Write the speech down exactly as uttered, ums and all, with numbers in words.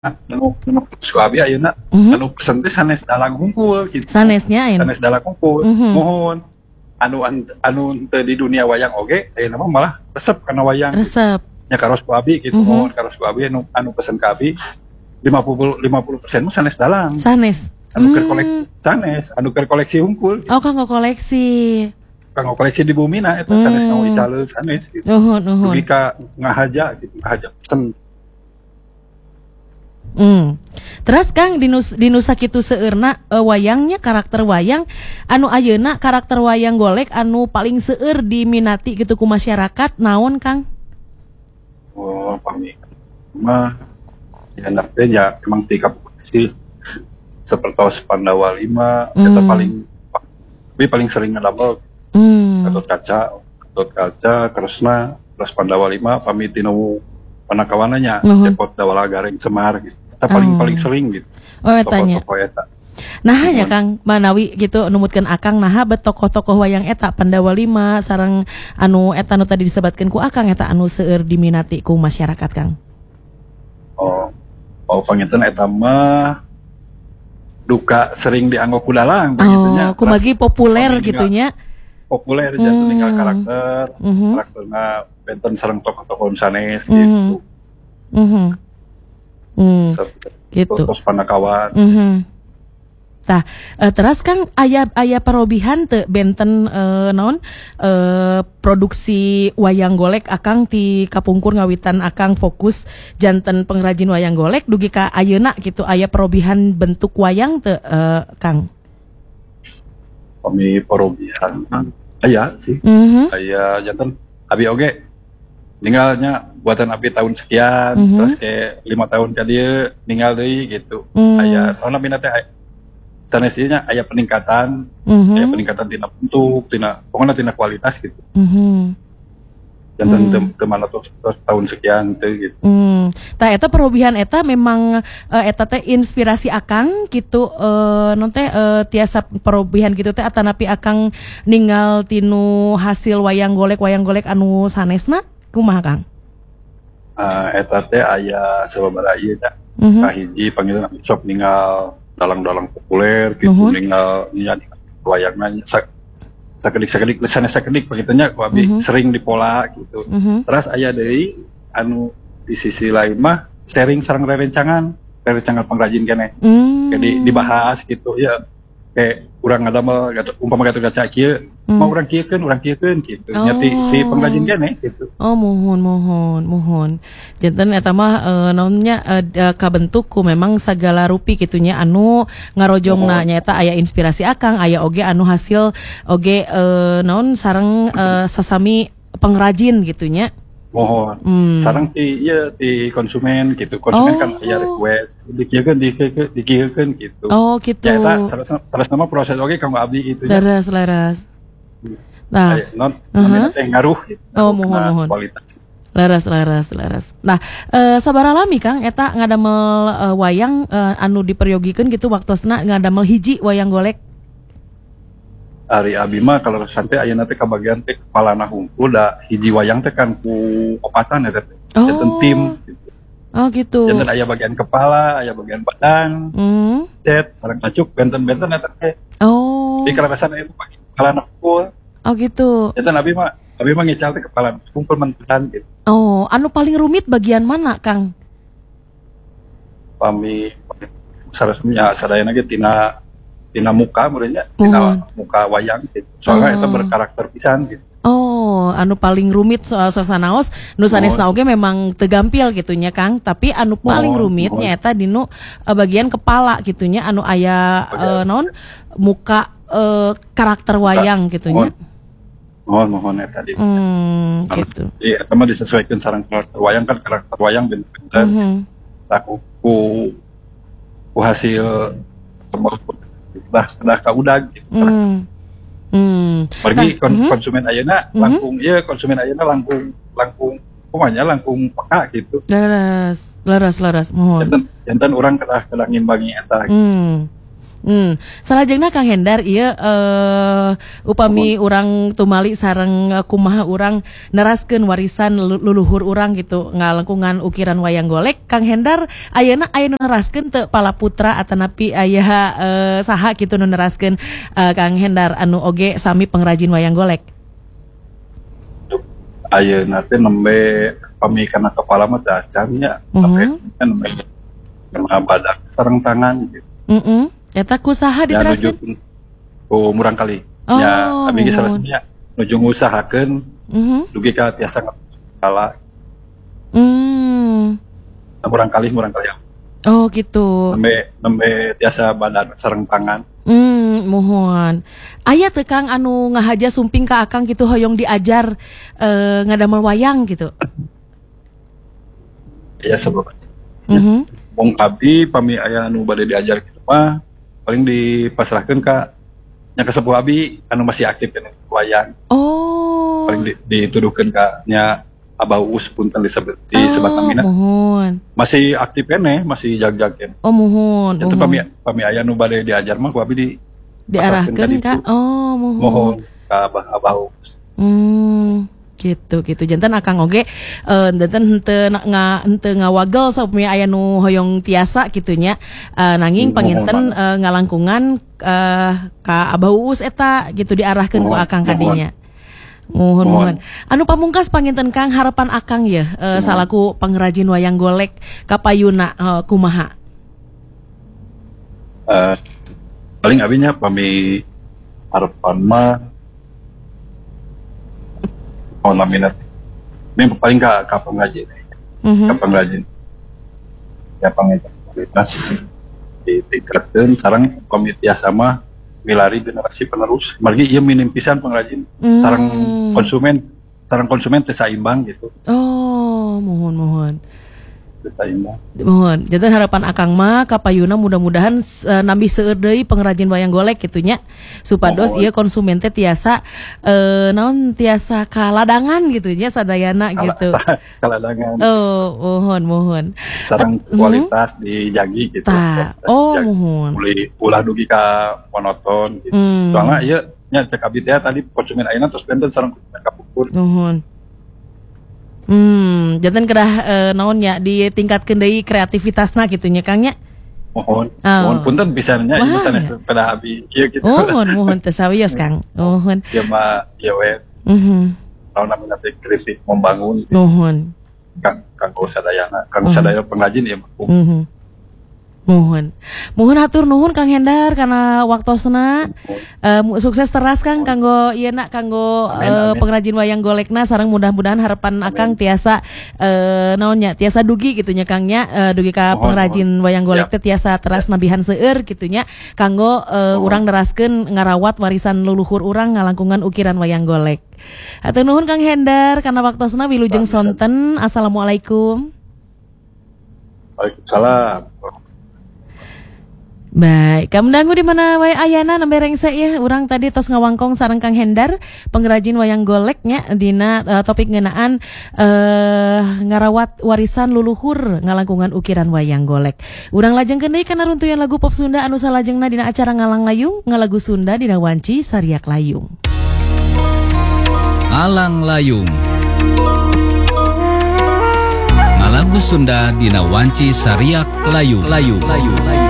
anu anu suka abi ayeuna Mhm. anu pesen teh sanes dalang hungkul gitu. Sanesnya ayeuna. Sanes dalang hungkul. Mhm. Mohon anu an- anu teu di dunia wayang oge ayeuna mah malah resep kana wayang. Resep. Nya karos ku abi gitu. Mhm. Mohon karos ku abi anu anu pesen ka abi lima puluh lima puluh persen mah sanes dalang. Sanes. Anu keur Hmm. koleksi sanes, anu keur koleksi hungkul. Oh, kanggo koleksi. Kanggo koleksi di bumina eta Hmm. sanes kanggo icaleun sanes gitu. Nuhun, nuhun. Dugi ka ngahaja gitu, ngahaja pesen. Hmm. Terus Kang di nus di nusa kitu seueurna uh, wayangnya karakter wayang anu ayeuna karakter wayang golek anu paling seueur diminati gitu ku masyarakat naon Kang? Oh, pami mah ya enak teh ya emang ti kapolisi sapertos Pandawa lima Hmm. eta paling tapi paling sering ngadamel Hmm. Gatot Kaca, Gatot Kaca, Kresna, terus Pandawa lima pami tinu panakawananya Nuhun. Cepot Dawala Gareng Semar gitu. Eta paling Oh. paling sering gitu. Oh etanya. Tokoh-tokoh eta. Nah hanya Kang Manawi gitu numutkeun Akang naha bet tokoh-tokoh wayang eta Pandawa lima sareng anu eta anu tadi disebutkeun ku Akang eta anu seueur diminati ku masyarakat Kang. Oh, oh panginten eta mah duka sering dianggap ku dalang begitunya. Oh, kumagi populer Pami gitu nya. populer jatuh tinggal Hmm. karakter Mhm. karakterna benten sareng tokoh-tokoh sanes Mhm. gitu. Mhm. Hmm, gitu. Terus panakawan. Mhm. Tah, eh, terus Kang aya aya parobihan teu benten eh, naon eh, produksi wayang golek Akang ti kapungkur ngawitan Akang fokus janten pengrajin wayang golek dugi ka ayeuna gitu aya parobihan bentuk wayang teu eh, Kang? Kami parobihan aya sih Mhm. aya janten abi oge ninggalnya buatan abi tahun sekian Mhm. terus kayak lima tahun ka dieu ninggal deui gitu. Hmm. Aya naon namina teh aya- sanesnya aya peningkatan Mhm. aya peningkatan tina bentuk tina pokoknya tina kualitas gitu. Mhm. Janten Hmm. teu teu mana terus terus tahun sekian teu gitu. Hmm, tah eta perubahan eta memang eh, eta teh inspirasi Akang gitu eh non teh eh, tiasa perubahan gitu teh atanapi Akang ninggal tinu hasil wayang golek wayang golek anu sanesna kumaha Kang? Uh, eta teh aya sababaraha ieu nya. Mhm. Kahiji panggilan sok ninggal dalang-dalang populer gitu Nuhun. ninggal nya wayangna sak sakedik-sakedik sanes sakedik pakitanya ku abi Mhm. sering dipola gitu. Mhm. Terus aya deui anu di sisi lain mah sharing sareng rerencangan, rerencangan pengrajin keneh. Hmm. Jadi dibahas gitu ya. Kayak urang ngadamel Gatot umpama Gatot Kaca kieu, Hmm. mau urang kieukeun, urang kieukeun gitu. Oh. Nya ti si pengrajin keneh gitu. Oh mohon mohon mohon janten eta mah eh, naonnya eh, da- kabentuk ku memang sagala rupi gitunya anu ngarojongna Mohon. nyaeta aya inspirasi Akang aya oge anu hasil oge eh, naon sareng eh, sasami pengrajin gitunya. Mohon. Hmm. Sareng ti ieu ti konsumen gitu. Konsumen Oh. kan aya request dikieukeun dikieukeun dikieukeun gitu. Oh gitu. Ya eta salah salah nama proses oge kanggo abdi gitu nya. Laras laras. Nah, Aya non uh-huh. namina teh ngaruh gitu. Oh, Ngaruh mohon, na mohon. Kualitas. laras laras laras. Nah, eh, sabaraha lami Kang eta ngadamel eh, wayang eh, anu diperyogikeun gitu waktosna ngadamel hiji wayang golek. Ari abi mah kalau santai ayeuna teh kabagian teh kepalana hungkul da hiji wayang teh kan ku opatan eta teh. Oh. Janten tim gitu. Oh gitu. Janten aya bagian kepala, aya bagian badan, Hmm. cet, sareng acuk benten-benten eta teh. Oh. Di karasan itu pakai kepalana hungkul. Oh gitu. Janten abi mah abi mah ngical teh kepala hungkul menteran gitu. Oh, anu paling rumit bagian mana, Kang? Pami saresnya sadayana ge tina tina muka meureunnya Mohon. tina muka wayang gitu. Soalnya Oh. eta berkarakter pisan gitu. Oh, anu paling rumit soal sosanaos nu sanesna oge memang teu gampil gitunya, Kang. Tapi anu paling Mohon, rumit mohon. nyaeta dinu eh, bagian kepala gitunya anu aya eh, naon muka eh, karakter wayang gitunya. Mohon mohon eta di. Hmm, gitu. Iya, eta mah disesuaikan sareng karakter wayang kan karakter wayang bener-bener Mhm. aku ku ku hasil dah dah ka udag gitu. Hmm. Hmm. Pergi Nah, kon- mhm. konsumen ayeuna Mhm. langkung ieu konsumen ayeuna langkung langkung pokoknya langkung peka gitu. Laras, laras, laras, mohon. Janten janten urang kedah kedah ngimbangi eta. Hmm. Hmm, salajengna Kang Hendar ieu eh upami urang tumali sareng eh, kumaha urang neraskeun warisan lelu- leluhur urang gitu ngalengkungan ukiran wayang golek. Kang Hendar ayeuna aya nu neraskeun teu palaputra atanapi aya eh, saha kitu nu neraskeun eh, Kang Hendar anu oge sami pengrajin wayang golek. Ayeuna teh nembe pami kana kepala mah teh acannya Mhm. nembe nembe kena badak sareng tangan gitu. Heeh. Eta kusaha Ya diteraskeun? nuju ku murang kali. Oh, Ya abi ge mohon. salasnya nuju ngusahakeun Mhm. dugi ka tiasa ngala Hmm. murang kali murang kali. Oh gitu. Nembe nembe tiasa badan sareng tangan. Hmm, mohon. Aya teu Kang anu ngahaja sumping ka Akang gitu hoyong diajar eh, ngadamel wayang gitu. Ya sebab Mhm. mung abi pami aya anu bade diajar kitu mah paling dipasrahkeun ka nya kesepuh abi anu masih aktif kana wayang. Oh. Paling di, dituduhkeun ka nya Abah Uus punten disebut Oh, disebat namina. mohon. Masih aktif kene, masih jag-jag kene. Oh, mohon. Itu mohon. pami pami aya nu bade diajar mah ku abi di Diarahkeun pasrahkeun Kak. Oh, mohon. mohon ka Abah Abah Uus. Hmm, gitu gitu. Jantan Akang oge eh jantan henteu na- nga henteu ngawagel saupami aya nu hoyong tiasa kitu nya. Eh, nanging Hmm, panginten mohon eh, ngalangkungan eh, ka Abah Uus eta gitu diarahkeun ku Mohon, Akang mohon. kadinya. Mohon mohon. Mohon. Anu pamungkas panginten Kang harapan Akang ya eh, salaku pengrajin wayang golek kapayuna eh, kumaha. Eh, paling abinya pami harapan mah oh laminat. Ini paling ka ka pengrajin. Mhm. Ka pengrajin. Ya panginten kualitas ditingkatkeun sareng komite sama milari generasi penerus. Margi ieu minim pisan pengrajin Hmm. sareng konsumen, sareng konsumen teu saimbang gitu. Oh, mohon mohon. Teu saimbang. Mohon, jantan harapan Akang mah kapayuna mudah-mudahan uh, nambih seueur deui pengrajin wayang golek kitu nya supados Mohon. ieu konsumen teh tiasa eh naon tiasa kaladangan gitu nya sadayana gitu. Kaladangan Oh, mohon mohon. sareng At- kualitas dijagi gitu. Tah. Kualitas Oh, dijagi. mohon. Uli ulah dugi ka monoton gitu. Hmm. Soalnya ieu nya cek abi teh tadi konsumen ayeuna terus benten sareng konsumen kapungkur. Mohon. Hmm, jantan kedah eh, naon nya ditingkatkeun deui kreativitasna kitu nya Kang nya. Mohon, Oh. mohon punten pisannya Wah, ieu ya. sanes sepeda abi ieu gitu. Mohon mohon teu sawios Kang. Mohon. Ieu mah ieu we Mhm. naon namina teh kritik membangun Mohon. Kang kanggo sadayana, kang Mhm. sadaya pengrajin ieu mah. Mhm. Mohon. Mohon hatur nuhun Kang Hendar karena waktosna eh, mu- sukses teras Kang kanggo ieu na kanggo Amin, eh, amin. pengrajin wayang golekna sareng mudah-mudahan harapan Akang tiasa eh naonnya tiasa dugi gitu nya Kang nya eh, dugi ka Mohon, pengrajin wayang golek Siap. teh tiasa teras nabihan seueur gitu nya kanggo eh, Mohon. urang neraskeun ngarawat warisan leluhur urang ngalangkungan ukiran wayang golek. Hatur nuhun Kang Hendar karena waktosna wilujeng Sami-sami. sonten. Assalamualaikum. Waalaikumsalam. Baik, kamu dangu di mana wae ayana nembe rengse ya. Urang tadi tos ngawangkong sareng Kang Hendar, pengrajin wayang goleknya dina uh, topik ngeunaan uh, ngarawat warisan leluhur ngalangkungan ukiran wayang golek. Urang lajengkeun deui kana runtuyan lagu pop Sunda anu salajengna dina acara Ngalang Layung, ngalagu Sunda dina wanci Sariak Layung. Alang Layung Ngalagu Sunda dina wanci Sariak Layung Layung Layung